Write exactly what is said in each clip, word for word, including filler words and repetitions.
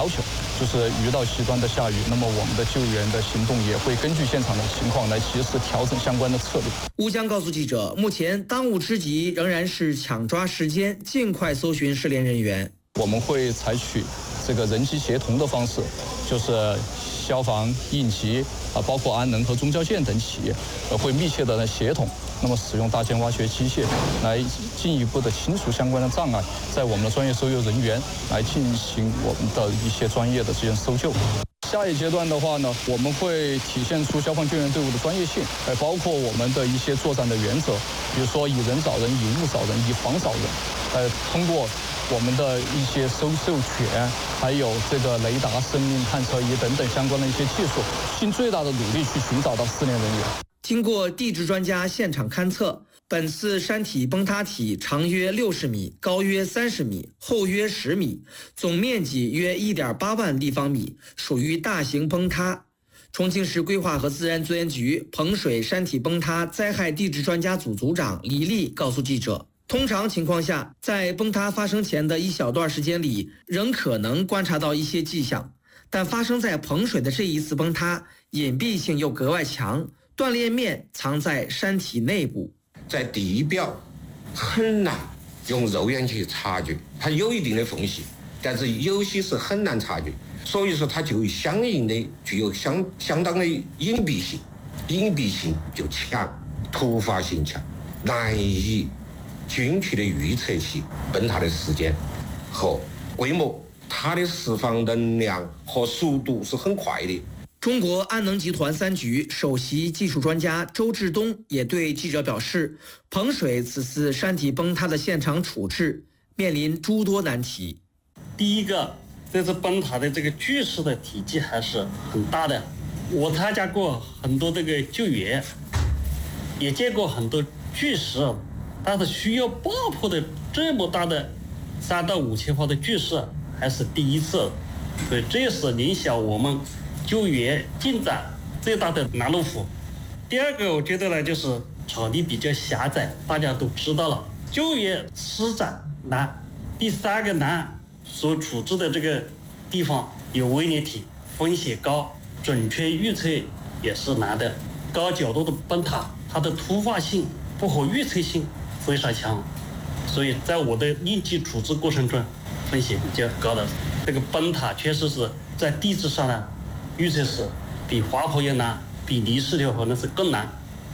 求，就是遇到极端的下雨，那么我们的救援的行动也会根据现场的情况来及时调整相关的策略。 乌江告诉记者，目前当务之急仍然是抢抓时间，尽快搜寻失联人员。 我们会采取这个人机协同的方式，就是消防、应急啊，包括安能和中交建等企业，呃，会密切的来协同，那么使用大件挖掘机械来进一步的清除相关的障碍，在我们的专业搜救人员来进行我们的一些专业的这些搜救。下一阶段的话呢，我们会体现出消防救援队伍的专业性，呃，包括我们的一些作战的原则，比如说以人找人，以物找人，以防找人，呃，通过我们的一些搜救犬，还有这个雷达、生命探测仪等等相关的一些技术，尽最大的努力去寻找到失联人员。 经过地质专家现场勘测，本次山体崩塌体长约六十米，高约三十米，厚约十米，总面积约一点八万立方米，属于大型崩塌。重庆市规划和自然资源局彭水山体崩塌灾害地质专家组组长李丽告诉记者，通常情况下，在崩塌发生前的一小段时间里，仍可能观察到一些迹象，但发生在彭水的这一次崩塌，隐蔽性又格外强，断裂面藏在山体内部。 在地表很难用肉眼去察觉，它有一定的缝隙，但是有些是很难察觉，所以说它就相应的具有相相当的隐蔽性，隐蔽性就强，突发性强，难以精确的预测其崩塌的时间和规模，它的释放能量和速度是很快的。 中国安能集团三局首席技术专家周志东也对记者表示，彭水此次山体崩塌的现场处置面临诸多难题。 第一个，这次崩塌的这个巨石的体积还是很大的，我参加过很多这个救援，也见过很多巨石，但是需要爆破的这么大的三到五千方的巨石还是第一次，所以这是影响我们救援进展最大的难路虎。第二个，我觉得呢，就是场地比较狭窄，大家都知道了，救援施展难。第三个难，所处置的这个地方有微粒体，风险高，准确预测也是难的。高角度的崩塌，它的突发性、不可预测性非常强，所以在我的应急处置过程中，风险比较高的。这个崩塌确实是在地质上呢，预测是比滑坡要难，比泥石流可能是更难。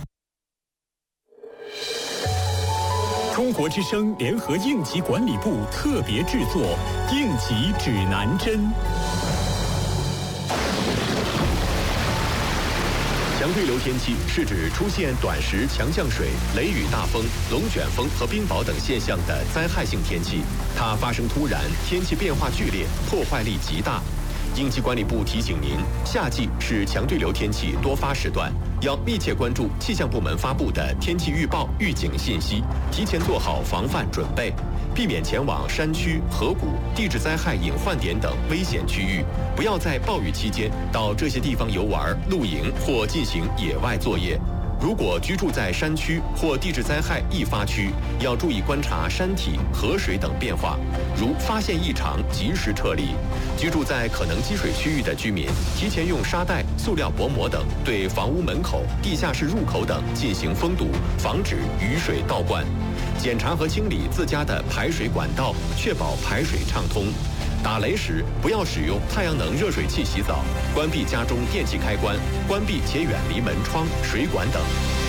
中国之声联合应急管理部特别制作《应急指南针》。强对流天气是指出现短时强降水、雷雨大风、龙卷风和冰雹等现象的灾害性天气，它发生突然，天气变化剧烈，破坏力极大。应急管理部提醒您，夏季是强对流天气多发时段，要密切关注气象部门发布的天气预报、预警信息，提前做好防范准备，避免前往山区、河谷、地质灾害隐患点等危险区域，不要在暴雨期间到这些地方游玩、露营或进行野外作业。如果居住在山区或地质灾害易发区，要注意观察山体、河水等变化，如发现异常及时撤离。居住在可能积水区域的居民，提前用沙袋、塑料薄膜等对房屋门口、地下室入口等进行封堵，防止雨水倒灌。检查和清理自家的排水管道，确保排水畅通。打雷时不要使用太阳能热水器洗澡，关闭家中电器开关，关闭且远离门窗、水管等。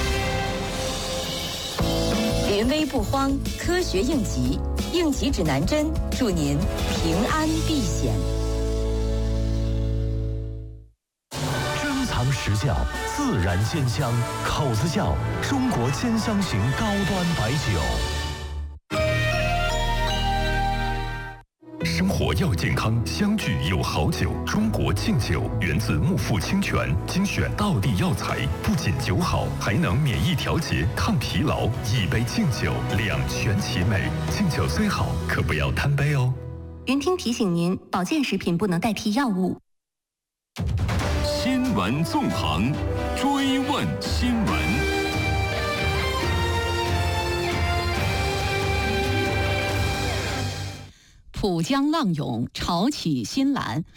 临危不慌，科学应急，应急指南针，祝您平安避险。 珍藏实窖，自然鲜香，口子窖，中国千香型高端白酒。生活要健康，相聚有好酒。中国敬酒源自木富清泉，精选道地药材，不仅酒好，还能免疫调节、抗疲劳。一杯敬酒，两全其美。敬酒虽好，可不要贪杯哦。 云听提醒您，保健食品不能代替药物。 新闻纵横，追问新闻。 浦江浪涌，潮起新澜。